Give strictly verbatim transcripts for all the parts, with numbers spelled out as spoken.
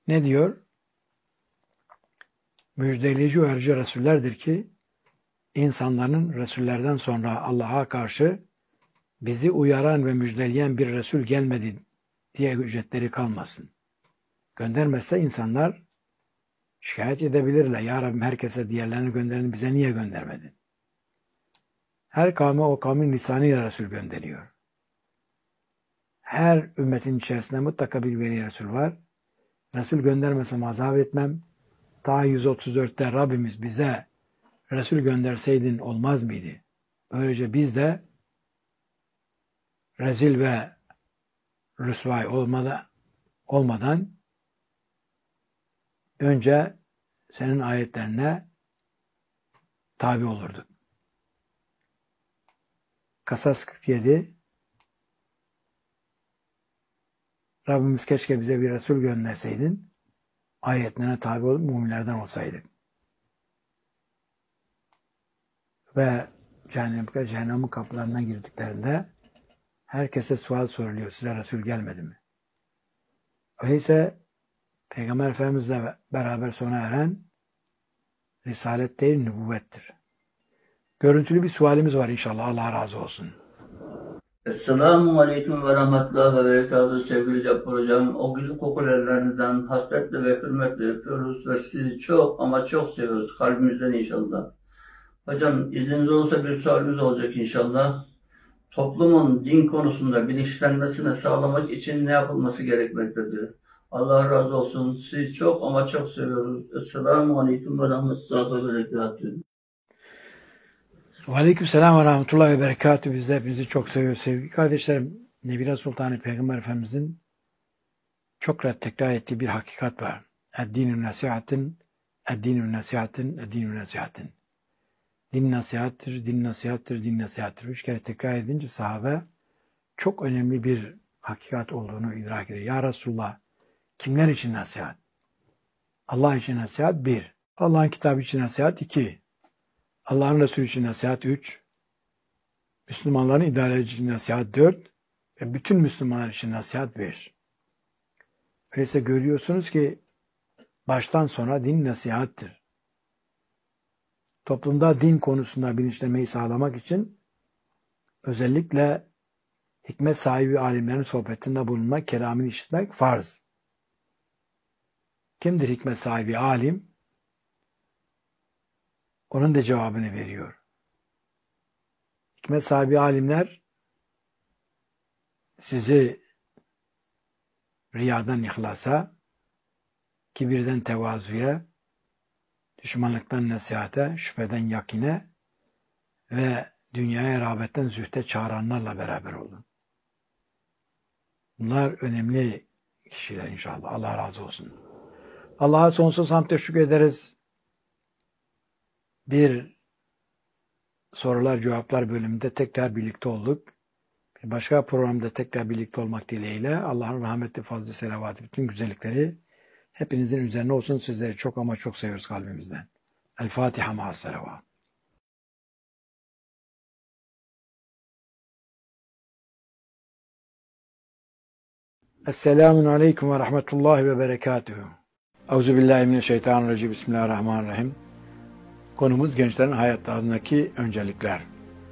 Ne diyor? Müjdeleyici uyarıcı Resullerdir ki insanların Resullerden sonra Allah'a karşı bizi uyaran ve müjdeleyen bir Resul gelmedi diye ücretleri kalmasın. Göndermezse insanlar şikayet edebilirler. Ya Rabbim herkese diğerlerini gönderin, bize niye göndermedin? Her kavme o kavmin lisanıyla Resul gönderiyor. Her ümmetin içerisinde mutlaka bir veli Resul var. Resul göndermesem azap etmem. Ta yüz otuz dörtte Rabbimiz bize Resul gönderseydin olmaz mıydı? Böylece biz de rezil ve rüsvay olmadan, olmadan önce senin ayetlerine tabi olurduk. Kasas kırk yedi Rabbimiz keşke bize bir Resul gönderseydin, ayetlerine tabi olup müminlerden olsaydık. Ve cehennemlikler cehennemin kapılarından girdiklerinde herkese sual soruluyor. Size Resul gelmedi mi? Öyleyse Peygamber Efendimizle beraber sona eren risalet değil, nübüvvettir. Görüntülü bir sualimiz var inşallah. Allah razı olsun. Esselamu Aleyküm ve Rahmetullahi ve Berekatuhu sevgili Cabbar Hocam. O gül kokulu ellerinizden hasretle ve hürmetle öpüyoruz ve sizi çok ama çok seviyoruz. Kalbimizden inşallah. Hocam izniniz olursa bir sualimiz olacak inşallah. Toplumun din konusunda bilinçlenmesini sağlamak için ne yapılması gerekmektedir? Allah razı olsun. Sizi çok ama çok seviyoruz. Esselamu Aleyküm ve Rahmetullahi ve Berekatuhu. Aleykümselam ve rahmetullahi ve berekatuhu. Biz de hepinizi çok seviyoruz sevgili kardeşlerim. Nebire Sultanı Peygamber Efendimizin çok rahat tekrar ettiği bir hakikat var. Ed-dinü nasihatin, ed-dinü nasihatin, ed-dinü nasihatin. Din nasihattır, din nasihattır, din nasihattır. Üç kere tekrar edince sahabe çok önemli bir hakikat olduğunu idrak ediyor. Ya Resulullah, kimler için nasihat? Allah için nasihat bir. Allah'ın kitabı için nasihat iki. Allah'ın Resulü için nasihat üç. Müslümanların idareci için nasihat dört. Ve bütün Müslümanlar için nasihat beş. Öyleyse görüyorsunuz ki baştan sona din nasihattır. Toplumda din konusunda bilinçlenmeyi sağlamak için özellikle hikmet sahibi alimlerin sohbetinde bulunmak, kelamını işitmek farz. Kimdir hikmet sahibi alim? Onun da cevabını veriyor. Hikmet sahibi alimler sizi riyadan ihlasa, kibirden tevazuya, düşmanlıktan nasihate, şüpheden yakine ve dünyaya rağbetten zühte çağıranlarla beraber olun. Bunlar önemli kişiler inşallah. Allah razı olsun. Allah'a sonsuz hamd teşekkür ederiz. Bir sorular cevaplar bölümünde tekrar birlikte olduk. Bir başka programda tekrar birlikte olmak dileğiyle Allah'ın rahmeti, fazlı, selavatı, bütün güzellikleri hepinizin üzerine olsun. Sizleri çok ama çok seviyoruz kalbimizden. El Fatiha ma'as selavat. Esselamun aleyküm ve rahmetullahi ve berekatuhu. Euzubillahimineşşeytanirracim. Bismillahirrahmanirrahim. Konumuz gençlerin hayatlarındaki öncelikler.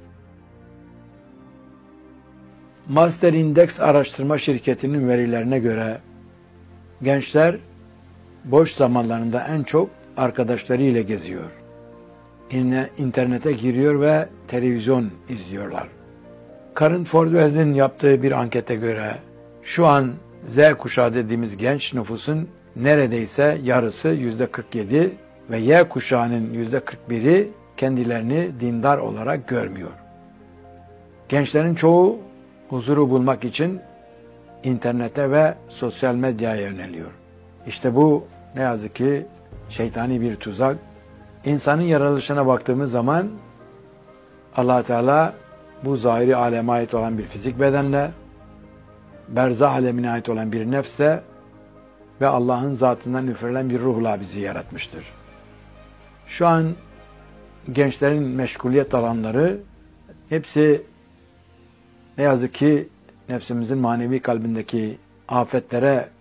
Master Index araştırma şirketinin verilerine göre gençler boş zamanlarında en çok arkadaşlarıyla geziyor. İnternete giriyor ve televizyon izliyorlar. Current Fordwell'in yaptığı bir ankete göre şu an Z kuşağı dediğimiz genç nüfusun neredeyse yarısı yüzde kırk yedi ve Y kuşağının yüzde kırk biri kendilerini dindar olarak görmüyor. Gençlerin çoğu huzuru bulmak için internete ve sosyal medyaya yöneliyor. İşte bu ne yazık ki şeytani bir tuzak. İnsanın yaratılışına baktığımız zaman Allah Teala bu zahiri aleme ait olan bir fizik bedenle, berzah alemine ait olan bir nefsle ve Allah'ın zatından üfürülen bir ruhla bizi yaratmıştır. Şu an gençlerin meşguliyet alanları hepsi ne yazık ki nefsimizin manevi kalbindeki afetlere